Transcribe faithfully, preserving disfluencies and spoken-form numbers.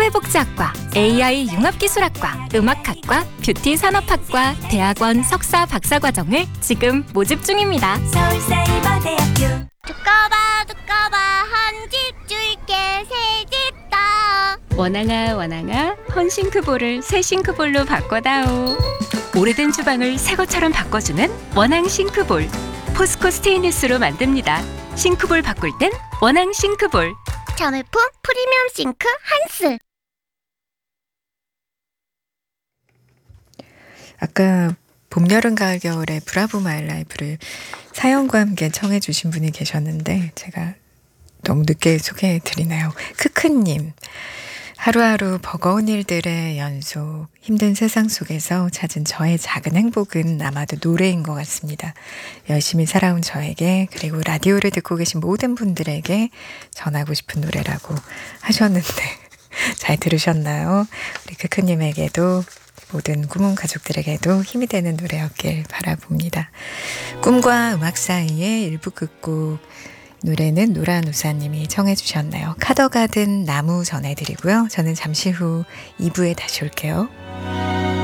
사회복지학과, 에이아이 융합기술학과, 음악학과, 뷰티산업학과, 대학원 석사 박사과정을 지금 모집 중입니다. 서울사이버대학교. 두꺼봐 두꺼봐 한 집 줄게 새 집 다. 원앙아 원앙아 헌싱크볼을 새 싱크볼로 바꿔다오. 오래된 주방을 새 것처럼 바꿔주는 원앙 싱크볼. 포스코 스테인리스로 만듭니다. 싱크볼 바꿀 땐 원앙 싱크볼. 자매품 프리미엄 싱크 한스. 아까 봄, 여름, 가을, 겨울에 브라보 마이 라이프를 사연과 함께 청해 주신 분이 계셨는데 제가 너무 늦게 소개해 드리네요. 크크님. 하루하루 버거운 일들의 연속, 힘든 세상 속에서 찾은 저의 작은 행복은 아마도 노래인 것 같습니다. 열심히 살아온 저에게, 그리고 라디오를 듣고 계신 모든 분들에게 전하고 싶은 노래라고 하셨는데 잘 들으셨나요? 우리 크크님에게도, 모든 꿈은 가족들에게도 힘이 되는 노래였길 바라봅니다. 꿈과 음악 사이의 일부 끝곡, 노래는 노란우사님이 청해 주셨나요? 카더가든 나무 전해드리고요. 저는 잠시 후 이 부에 다시 올게요.